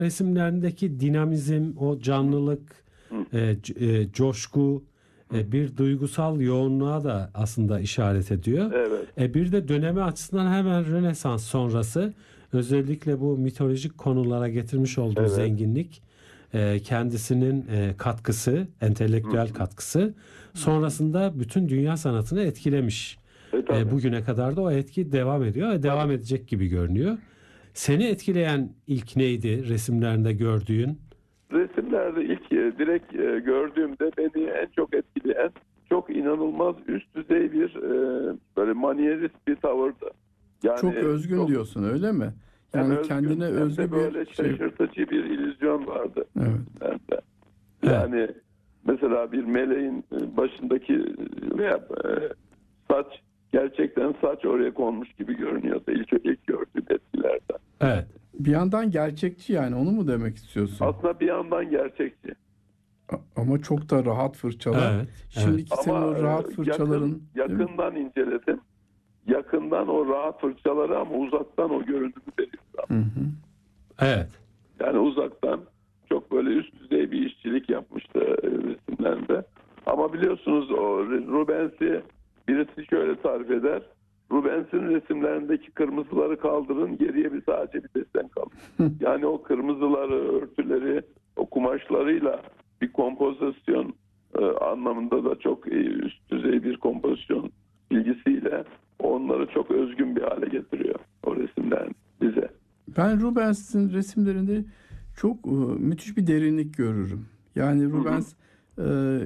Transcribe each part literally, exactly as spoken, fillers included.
resimlerindeki dinamizm, o canlılık, e, c- e, coşku, e, bir duygusal yoğunluğa da aslında işaret ediyor. Evet. E, bir de dönemi açısından hemen Rönesans sonrası özellikle bu mitolojik konulara getirmiş olduğu Evet. zenginlik, e, kendisinin e, katkısı, entelektüel katkısı sonrasında bütün dünya sanatını etkilemiş. E, tabii. E, bugüne kadar da o etki devam ediyor ve devam edecek gibi görünüyor. Seni etkileyen ilk neydi resimlerinde gördüğün? Resimlerde ilk e, direkt e, gördüğümde beni en çok etkileyen çok inanılmaz üst düzey bir e, böyle manierist bir tavırdı. Yani Çok özgün çok, diyorsun, öyle mi? Yani hem özgün, kendine hem özgü de böyle bir şey. şaşırtıcı bir illüzyon vardı. Evet. bende. Yani mesela bir meleğin başındaki veya e, saç, gerçekten saç oraya konmuş gibi görünüyordu ilk, ilk gördüğüm etkilerden. Evet. Bir yandan gerçekçi, yani onu mu demek istiyorsun? Aslında bir yandan gerçekçi. A- Ama çok da rahat fırçalar. Evet, Şimdiki senin Ama o rahat e, fırçaların, yakın, değil mi? yakından inceledim. Yakından o rahat fırçaları ama uzaktan o görüntümü veriyor. Hı hı. Evet. Yani uzaktan çok böyle üst düzey bir işçilik yapmıştı e, resimlerinde. Ama biliyorsunuz o Rubens'i birisi şöyle tarif eder. Rubens'in resimlerindeki kırmızıları kaldırın, geriye bir sadece bir desen kalır. Yani o kırmızıları, örtüleri, o kumaşlarıyla bir kompozisyon e, anlamında da çok e, üst düzey bir kompozisyon bilgisiyle onları çok özgün bir hale getiriyor o resimlerin bize. Ben Rubens'in resimlerinde çok e, müthiş bir derinlik görürüm. Yani Rubens e,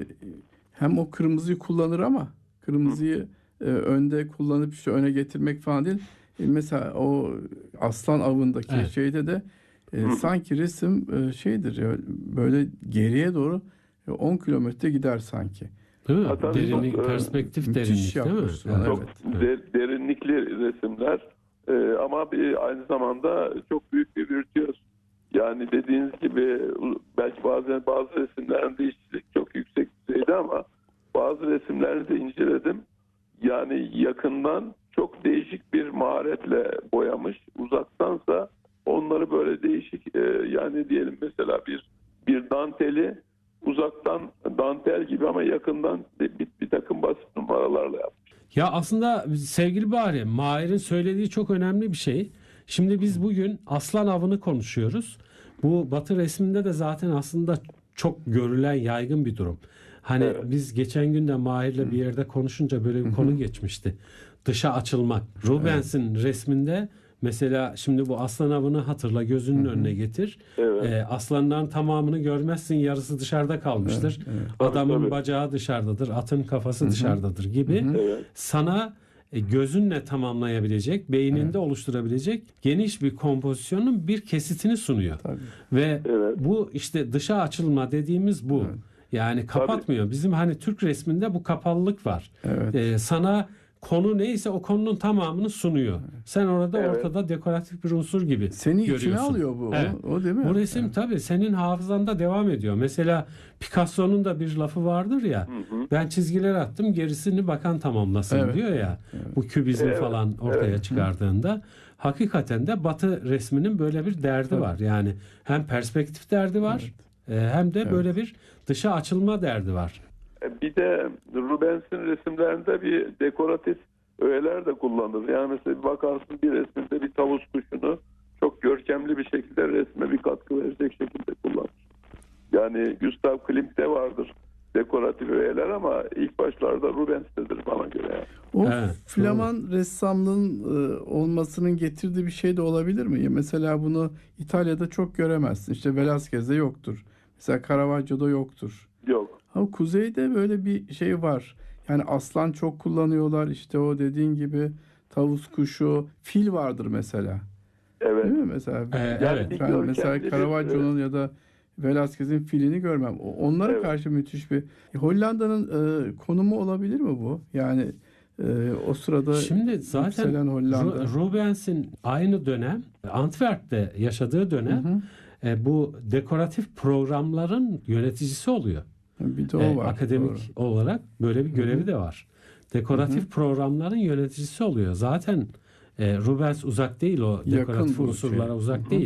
hem o kırmızıyı kullanır ama kırmızıyı e, önde kullanıp işte öne getirmek falan değil. E, mesela o Aslan Avı'ndaki Evet. şeyde de e, sanki resim e, şeydir ya, böyle geriye doğru e, on kilometre gider sanki. Değil mi? Hatta Derinlik, çok, e, perspektif müthiş derinlik değil mi? yapmışsın, Evet. Çok Evet. de- derinlikli resimler Ee, ama bir, aynı zamanda çok büyük bir virtüöz. Yani dediğiniz gibi belki bazen bazı resimlerinde işçilik çok yüksek düzeyde ama bazı resimlerini de inceledim. Yani yakından çok değişik bir maharetle boyamış. Uzaktansa onları böyle değişik e, yani diyelim mesela bir bir danteli uzaktan dantel gibi ama yakından bir, bir takım basit numaralarla yapmış. Ya aslında sevgili Bahri, Mahir'in söylediği çok önemli bir şey. Şimdi biz bugün aslan avını konuşuyoruz. Bu Batı resminde de zaten aslında çok görülen, yaygın bir durum. Hani Evet. biz geçen gün de Mahir'le bir yerde konuşunca böyle bir konu geçmişti. Dışa açılmak. Rubens'in resminde mesela şimdi bu aslan avını hatırla, gözünün önüne getir. Evet. Ee, aslanların tamamını görmezsin, yarısı dışarıda kalmıştır. Evet, evet. Adamın Tabii, tabii. bacağı dışarıdadır, atın kafası dışarıdadır gibi. Evet. Sana e, gözünle tamamlayabilecek, beyninde oluşturabilecek geniş bir kompozisyonun bir kesitini sunuyor. Tabii. Ve Evet. bu işte dışa açılma dediğimiz bu. Yani kapatmıyor. Bizim hani Türk resminde bu kapalılık var. Evet. Ee, sana konu neyse o konunun tamamını sunuyor. Sen orada Evet. ortada dekoratif bir unsur gibi Seni içine görüyorsun. alıyor bu. Evet. O, o değil mi? Bu resim Evet. tabii senin hafızanda devam ediyor. Mesela Picasso'nun da bir lafı vardır ya. Ben çizgiler attım, gerisini bakan tamamlasın Evet. diyor ya. Bu kübizmi Evet. falan ortaya Evet. çıkardığında hakikaten de Batı resminin böyle bir derdi Tabii. var. Yani hem perspektif derdi var, e, hem de böyle bir dışa açılma derdi var. Bir de Rubens'in resimlerinde bir dekoratif öğeler de kullanılır. Yani mesela bir bakarsın bir resminde bir tavus kuşunu çok görkemli bir şekilde resme bir katkı verecek şekilde kullanmış. Yani Gustav Klimt'te vardır dekoratif öğeler ama ilk başlarda Rubens'tedir bana göre. Yani. O Evet, Flaman ressamlığın e, olmasının getirdiği bir şey de olabilir mi? Ya mesela bunu İtalya'da çok göremezsin. İşte Velázquez'de yoktur. Mesela Caravaggio'da yoktur. Yok. Ama kuzeyde böyle bir şey var. Yani aslan çok kullanıyorlar. İşte o dediğin gibi tavus kuşu, fil vardır mesela. Evet. Değil mi mesela? Ee, Yani evet. bir Ben mesela görkemli bir- Caravaggio'nun ya da Velázquez'in filini görmem. O- Onlara Evet. karşı müthiş bir... Hollanda'nın e, konumu olabilir mi bu? Yani e, o sırada Şimdi zaten yükselen Hollanda. Ru- Rubens'in aynı dönem Antwerp'te yaşadığı dönem e, bu dekoratif programların yöneticisi oluyor. Bir de o E, var. akademik Doğru. olarak böyle bir görevi de var. Dekoratif programların yöneticisi oluyor. Zaten e, Rubens uzak değil, o dekoratif bu unsurlara şey. uzak Hı hı. değil.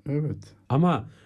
Evet. Ama